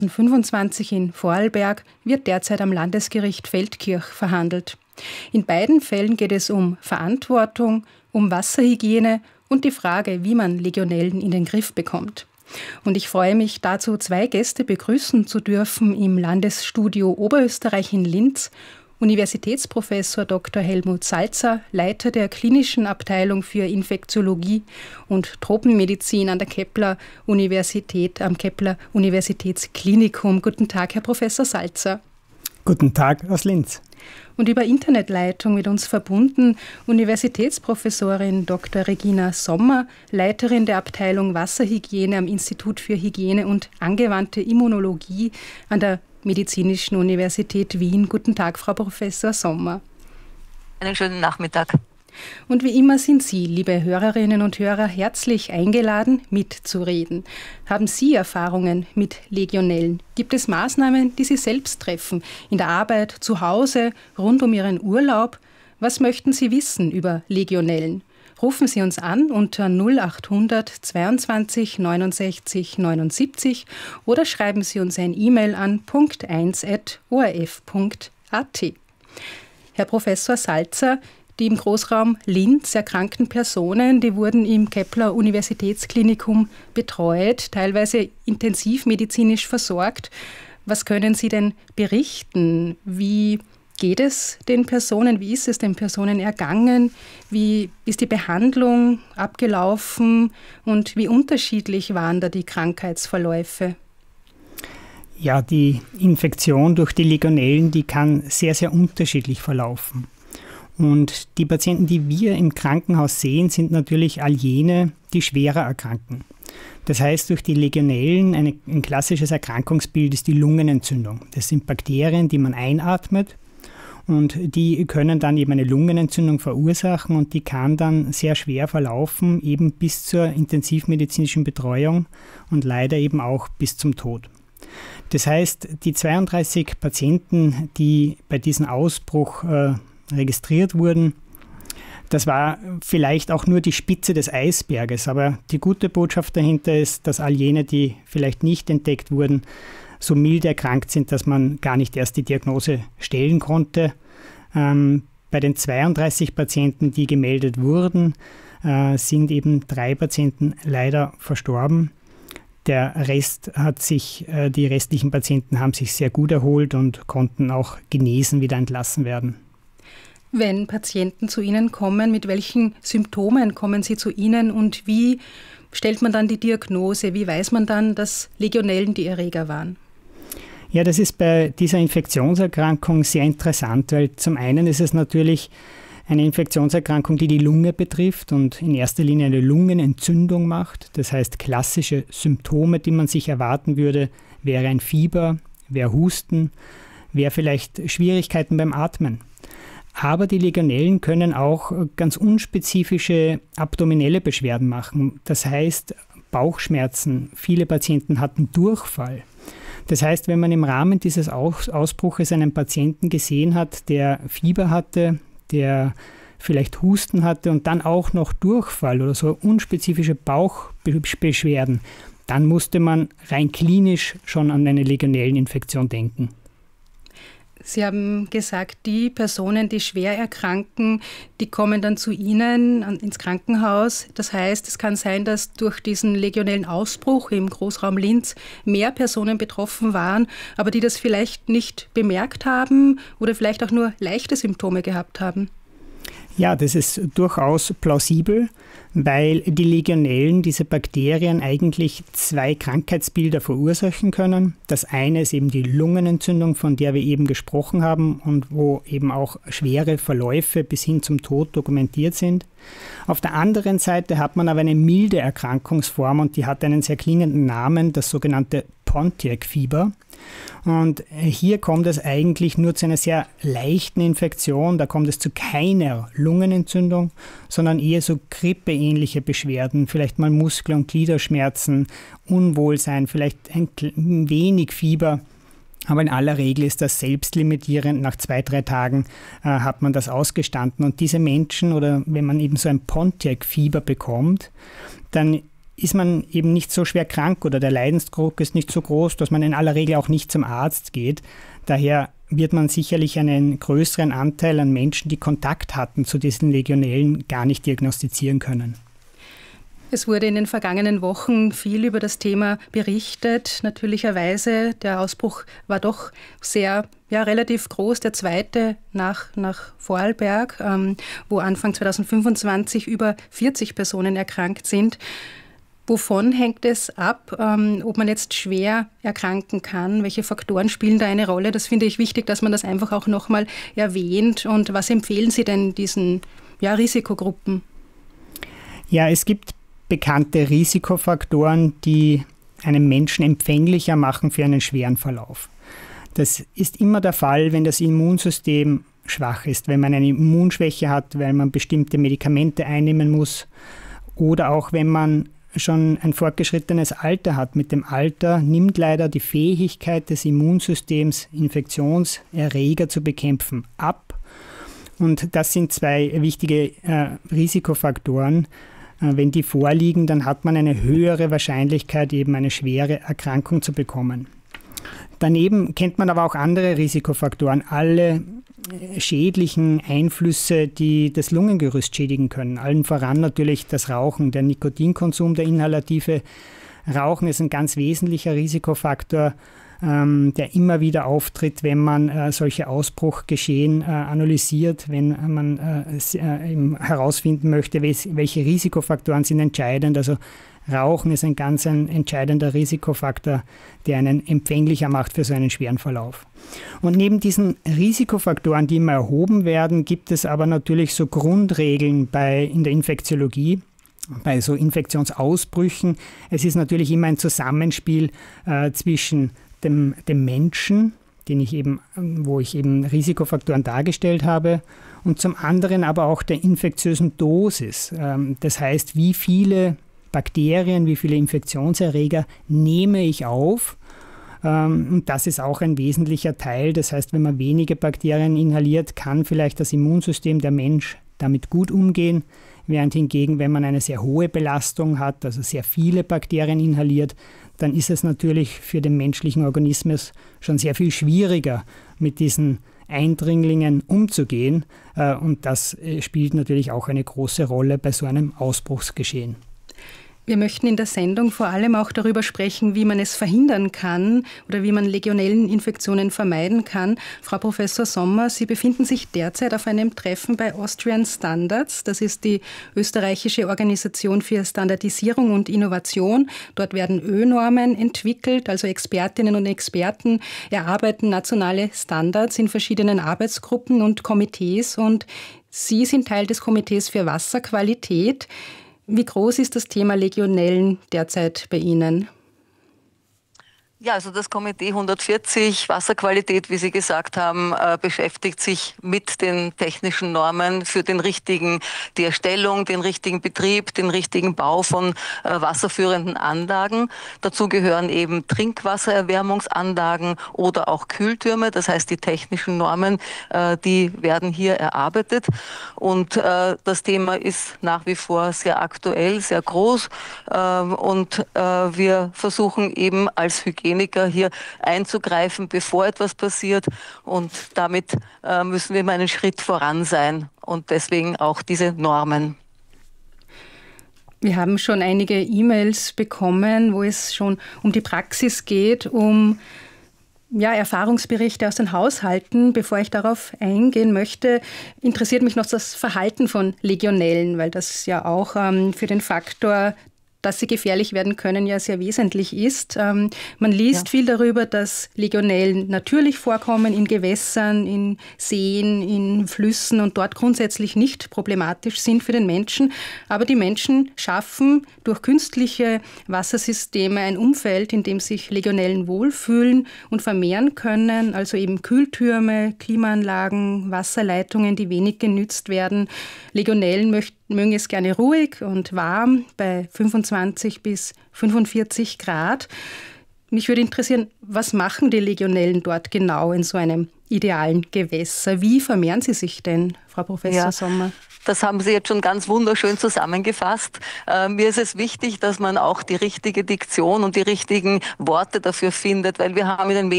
25 in Vorarlberg wird derzeit am Landesgericht Feldkirch verhandelt. In beiden Fällen geht es um Verantwortung, um Wasserhygiene und die Frage, wie man Legionellen in den Griff bekommt. Und ich freue mich dazu, 2 Gäste begrüßen zu dürfen im Landesstudio Oberösterreich in Linz. Universitätsprofessor Dr. Helmut Salzer, Leiter der klinischen Abteilung für Infektiologie und Tropenmedizin an der Kepler-Universität, am Kepler-Universitätsklinikum. Guten Tag, Herr Professor Salzer. Guten Tag aus Linz. Und über Internetleitung mit uns verbunden Universitätsprofessorin Dr. Regina Sommer, Leiterin der Abteilung Wasserhygiene am Institut für Hygiene und angewandte Immunologie an der Medizinischen Universität Wien. Guten Tag, Frau Professor Sommer. Einen schönen Nachmittag. Und wie immer sind Sie, liebe Hörerinnen und Hörer, herzlich eingeladen, mitzureden. Haben Sie Erfahrungen mit Legionellen? Gibt es Maßnahmen, die Sie selbst treffen, in der Arbeit, zu Hause, rund um Ihren Urlaub? Was möchten Sie wissen über Legionellen? Rufen Sie uns an unter 0800 22 69 79 oder schreiben Sie uns ein E-Mail an punkt1@orf.at. Herr Professor Salzer, die im Großraum Linz erkrankten Personen, die wurden im Kepler-Universitätsklinikum betreut, teilweise intensivmedizinisch versorgt. Was können Sie denn berichten? Wie geht es den Personen? Wie ist es den Personen ergangen? Wie ist die Behandlung abgelaufen? Und wie unterschiedlich waren da die Krankheitsverläufe? Ja, die Infektion durch die Legionellen, die kann sehr, sehr unterschiedlich verlaufen. Und die Patienten, die wir im Krankenhaus sehen, sind natürlich all jene, die schwerer erkranken. Das heißt, durch die Legionellen, ein klassisches Erkrankungsbild ist die Lungenentzündung. Das sind Bakterien, die man einatmet und die können dann eben eine Lungenentzündung verursachen und die kann dann sehr schwer verlaufen, eben bis zur intensivmedizinischen Betreuung und leider eben auch bis zum Tod. Das heißt, die 32 Patienten, die bei diesem Ausbruch registriert wurden, das war vielleicht auch nur die Spitze des Eisberges, aber die gute Botschaft dahinter ist, dass all jene, die vielleicht nicht entdeckt wurden, so milde erkrankt sind, dass man gar nicht erst die Diagnose stellen konnte. Bei den 32 Patienten, die gemeldet wurden, sind eben 3 Patienten leider verstorben. Die restlichen Patienten haben sich sehr gut erholt und konnten auch genesen wieder entlassen werden. Wenn Patienten zu Ihnen kommen, mit welchen Symptomen kommen sie zu Ihnen und wie stellt man dann die Diagnose? Wie weiß man dann, dass Legionellen die Erreger waren? Ja, das ist bei dieser Infektionserkrankung sehr interessant, weil zum einen ist es natürlich eine Infektionserkrankung, die die Lunge betrifft und in erster Linie eine Lungenentzündung macht. Das heißt, klassische Symptome, die man sich erwarten würde, wäre ein Fieber, wäre Husten, wäre vielleicht Schwierigkeiten beim Atmen. Aber die Legionellen können auch ganz unspezifische abdominelle Beschwerden machen. Das heißt Bauchschmerzen. Viele Patienten hatten Durchfall. Das heißt, wenn man im Rahmen dieses Ausbruches einen Patienten gesehen hat, der Fieber hatte, der vielleicht Husten hatte und dann auch noch Durchfall oder so unspezifische Bauchbeschwerden, dann musste man rein klinisch schon an eine Legionelleninfektion denken. Sie haben gesagt, die Personen, die schwer erkranken, die kommen dann zu Ihnen ins Krankenhaus. Das heißt, es kann sein, dass durch diesen legionellen Ausbruch im Großraum Linz mehr Personen betroffen waren, aber die das vielleicht nicht bemerkt haben oder vielleicht auch nur leichte Symptome gehabt haben. Ja, das ist durchaus plausibel, weil die Legionellen, diese Bakterien, eigentlich 2 Krankheitsbilder verursachen können. Das eine ist eben die Lungenentzündung, von der wir eben gesprochen haben und wo eben auch schwere Verläufe bis hin zum Tod dokumentiert sind. Auf der anderen Seite hat man aber eine milde Erkrankungsform und die hat einen sehr klingenden Namen, das sogenannte Pontiac-Fieber. Und hier kommt es eigentlich nur zu einer sehr leichten Infektion, da kommt es zu keiner Lungenentzündung, sondern eher so grippeähnliche Beschwerden, vielleicht mal Muskel- und Gliederschmerzen, Unwohlsein, vielleicht ein wenig Fieber. Aber in aller Regel ist das selbstlimitierend. Nach 2-3 Tagen hat man das ausgestanden. Und diese Menschen, oder wenn man eben so ein Pontiac-Fieber bekommt, dann ist man eben nicht so schwer krank oder der Leidensdruck ist nicht so groß, dass man in aller Regel auch nicht zum Arzt geht. Daher wird man sicherlich einen größeren Anteil an Menschen, die Kontakt hatten zu diesen Legionellen, gar nicht diagnostizieren können. Es wurde in den vergangenen Wochen viel über das Thema berichtet. Natürlicherweise, der Ausbruch war doch sehr, relativ groß, der zweite nach Vorarlberg, wo Anfang 2025 über 40 Personen erkrankt sind. Wovon hängt es ab, ob man jetzt schwer erkranken kann? Welche Faktoren spielen da eine Rolle? Das finde ich wichtig, dass man das einfach auch nochmal erwähnt. Und was empfehlen Sie denn diesen Risikogruppen? Ja, es gibt bekannte Risikofaktoren, die einen Menschen empfänglicher machen für einen schweren Verlauf. Das ist immer der Fall, wenn das Immunsystem schwach ist, wenn man eine Immunschwäche hat, weil man bestimmte Medikamente einnehmen muss oder auch wenn man schon ein fortgeschrittenes Alter hat. Mit dem Alter nimmt leider die Fähigkeit des Immunsystems, Infektionserreger zu bekämpfen, ab. Und das sind zwei wichtige Risikofaktoren. Wenn die vorliegen, dann hat man eine höhere Wahrscheinlichkeit, eben eine schwere Erkrankung zu bekommen. Daneben kennt man aber auch andere Risikofaktoren, alle schädlichen Einflüsse, die das Lungengerüst schädigen können. Allen voran natürlich das Rauchen, der Nikotinkonsum, der inhalative Rauchen ist ein ganz wesentlicher Risikofaktor, der immer wieder auftritt, wenn man solche Ausbruchgeschehen analysiert, wenn man herausfinden möchte, welche Risikofaktoren sind entscheidend. Also Rauchen ist ein entscheidender Risikofaktor, der einen empfänglicher macht für so einen schweren Verlauf. Und neben diesen Risikofaktoren, die immer erhoben werden, gibt es aber natürlich so Grundregeln in der Infektiologie, bei so Infektionsausbrüchen. Es ist natürlich immer ein Zusammenspiel zwischen dem Menschen, wo ich eben Risikofaktoren dargestellt habe, und zum anderen aber auch der infektiösen Dosis. Das heißt, wie viele Bakterien, wie viele Infektionserreger nehme ich auf? Und das ist auch ein wesentlicher Teil. Das heißt, wenn man wenige Bakterien inhaliert, kann vielleicht das Immunsystem, der Mensch, damit gut umgehen. Während hingegen, wenn man eine sehr hohe Belastung hat, also sehr viele Bakterien inhaliert, dann ist es natürlich für den menschlichen Organismus schon sehr viel schwieriger, mit diesen Eindringlingen umzugehen. Und das spielt natürlich auch eine große Rolle bei so einem Ausbruchsgeschehen. Wir möchten in der Sendung vor allem auch darüber sprechen, wie man es verhindern kann oder wie man Legionelleninfektionen vermeiden kann. Frau Professor Sommer, Sie befinden sich derzeit auf einem Treffen bei Austrian Standards. Das ist die österreichische Organisation für Standardisierung und Innovation. Dort werden ÖNormen entwickelt, also Expertinnen und Experten erarbeiten nationale Standards in verschiedenen Arbeitsgruppen und Komitees. Und Sie sind Teil des Komitees für Wasserqualität. Wie groß ist das Thema Legionellen derzeit bei Ihnen? Ja, also das Komitee 140 Wasserqualität, wie Sie gesagt haben, beschäftigt sich mit den technischen Normen für die Erstellung, den richtigen Betrieb, den richtigen Bau von wasserführenden Anlagen. Dazu gehören eben Trinkwassererwärmungsanlagen oder auch Kühltürme. Das heißt, die technischen Normen, die werden hier erarbeitet. Und das Thema ist nach wie vor sehr aktuell, sehr groß. Und wir versuchen eben als Hygieniker hier einzugreifen, bevor etwas passiert. Und damit müssen wir mal einen Schritt voran sein. Und deswegen auch diese Normen. Wir haben schon einige E-Mails bekommen, wo es schon um die Praxis geht, um Erfahrungsberichte aus den Haushalten. Bevor ich darauf eingehen möchte, interessiert mich noch das Verhalten von Legionellen, weil das ja auch für den Faktor, dass sie gefährlich werden können, ja sehr wesentlich ist. Man liest viel darüber, dass Legionellen natürlich vorkommen in Gewässern, in Seen, in Flüssen und dort grundsätzlich nicht problematisch sind für den Menschen. Aber die Menschen schaffen durch künstliche Wassersysteme ein Umfeld, in dem sich Legionellen wohlfühlen und vermehren können. Also eben Kühltürme, Klimaanlagen, Wasserleitungen, die wenig genützt werden. Legionellen mögen es gerne ruhig und warm bei 25 bis 45 Grad. Mich würde interessieren, was machen die Legionellen dort genau in so einem idealen Gewässer? Wie vermehren sie sich denn, Frau Professor Sommer? Das haben Sie jetzt schon ganz wunderschön zusammengefasst. Mir ist es wichtig, dass man auch die richtige Diktion und die richtigen Worte dafür findet, weil wir haben in den Medien